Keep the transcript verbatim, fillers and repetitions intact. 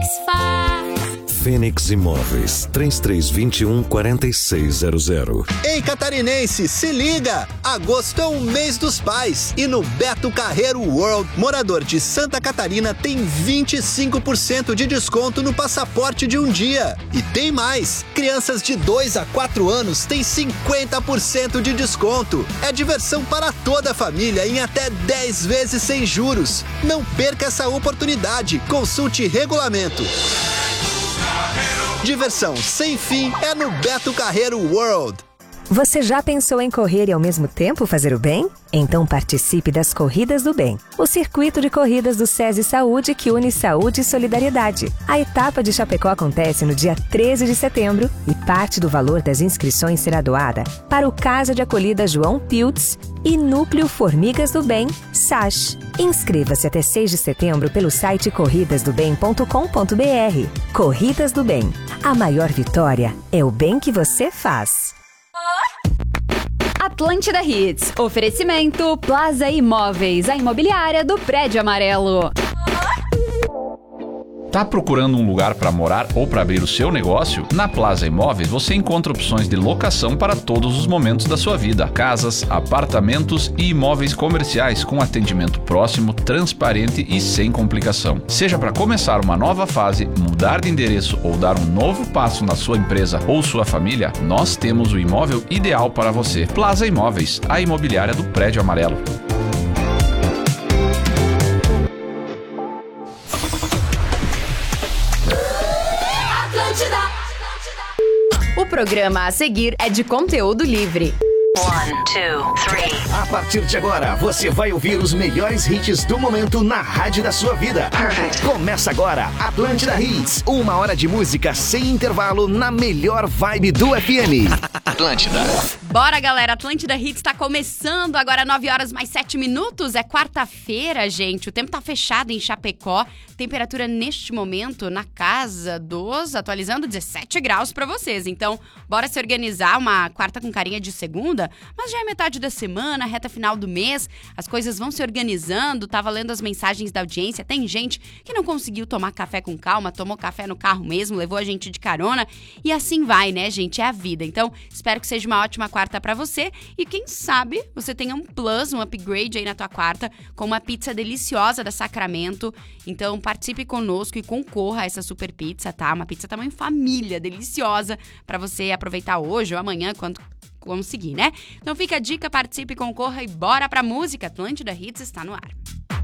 faz. Fênix Imóveis, três três dois um, quatro seis zero zero. Ei, catarinense, se liga! Agosto é o mês dos pais e no Beto Carreiro World, morador de Santa Catarina tem vinte e cinco por cento de desconto no passaporte de um dia. E tem mais! Crianças de dois a quatro anos têm cinquenta por cento de desconto. É diversão para toda a família em até dez vezes sem juros. Não perca essa oportunidade. Consulte regulamento. Diversão sem fim é no Beto Carreiro World. Você já pensou em correr e ao mesmo tempo fazer o bem? Então participe das Corridas do Bem, o circuito de corridas do SESI Saúde que une saúde e solidariedade. A etapa de Chapecó acontece no dia treze de setembro e parte do valor das inscrições será doada para o Casa de Acolhida João Piltz e Núcleo Formigas do Bem, S A S. Inscreva-se até seis de setembro pelo site corridas do bem ponto com ponto b r. Corridas do Bem. A maior vitória é o bem que você faz. Atlântida Hits. Oferecimento Plaza Imóveis, a imobiliária do Prédio Amarelo. Tá procurando um lugar para morar ou para abrir o seu negócio? Na Plaza Imóveis você encontra opções de locação para todos os momentos da sua vida. Casas, apartamentos e imóveis comerciais com atendimento próximo, transparente e sem complicação. Seja para começar uma nova fase, mudar de endereço ou dar um novo passo na sua empresa ou sua família, nós temos o imóvel ideal para você. Plaza Imóveis, a imobiliária do Prédio Amarelo. O programa a seguir é de conteúdo livre. One, two, three. A partir de agora, você vai ouvir os melhores hits do momento na rádio da sua vida. Perfect. Começa agora, Atlântida Hits. Uma hora de música sem intervalo na melhor vibe do F M. Atlântida. Bora, galera. Atlântida Hits tá começando agora, nove horas mais sete minutos. É quarta-feira, gente. O tempo tá fechado em Chapecó. Temperatura neste momento na casa dos, atualizando, dezessete graus pra vocês. Então, bora se organizar. Uma quarta com carinha de segunda, mas já é metade da semana, reta final do mês. As coisas vão se organizando. Tava lendo as mensagens da audiência. Tem gente que não conseguiu tomar café com calma, tomou café no carro mesmo, levou a gente de carona. E assim vai, né, gente? É a vida. Então, espero que seja uma ótima quarta pra você. E quem sabe você tenha um plus, um upgrade aí na tua quarta, com uma pizza deliciosa da Sacramento. Então, participe conosco e concorra a essa super pizza, tá? Uma pizza tamanho família, deliciosa, pra você aproveitar hoje ou amanhã, quando conseguir, né? Então fica a dica, participe, concorra e bora pra música. Atlântida Hits está no ar.